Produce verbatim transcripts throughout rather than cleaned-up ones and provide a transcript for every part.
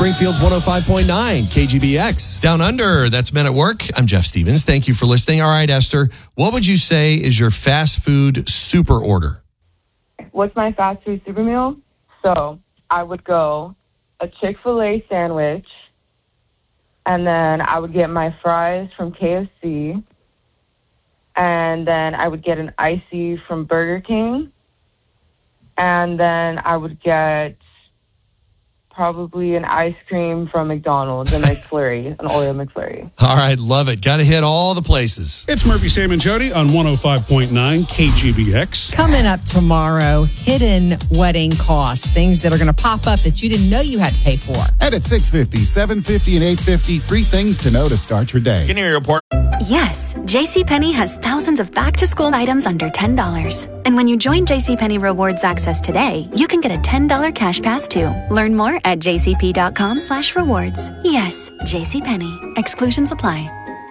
Springfield's one oh five point nine, K G B X. Down Under, that's Men at Work. I'm Jeff Stevens. Thank you for listening. All right, Esther, what would you say is your fast food super order? What's my fast food super meal? So I would go a Chick-fil-A sandwich, and then I would get my fries from K F C, and then I would get an icy from Burger King, and then I would get probably an ice cream from McDonald's, a McFlurry, an Oreo McFlurry. All right, love it. Got to hit all the places. It's Murphy, Sam, and Jody on one oh five point nine K G B X. Coming up tomorrow, hidden wedding costs, things that are going to pop up that you didn't know you had to pay for. And at six fifty, seven fifty, and eight fifty, three things to know to start your day. Getting your report. Yes, JCPenney has thousands of back-to-school items under ten dollars. And when you join JCPenney Rewards Access today, you can get a ten dollars cash pass too. Learn more at jcp.com slash rewards. Yes, JCPenney. Exclusions apply.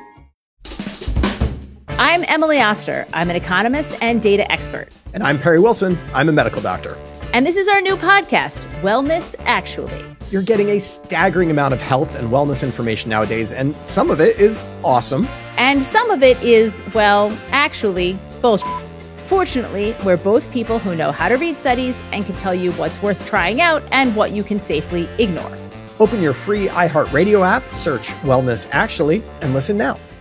I'm Emily Oster. I'm an economist and data expert. And I'm Perry Wilson. I'm a medical doctor. And this is our new podcast, Wellness Actually. You're getting a staggering amount of health and wellness information nowadays, and some of it is awesome. And some of it is, well, actually, bullshit. Fortunately, we're both people who know how to read studies and can tell you what's worth trying out and what you can safely ignore. Open your free iHeartRadio app, search Wellness Actually, and listen now.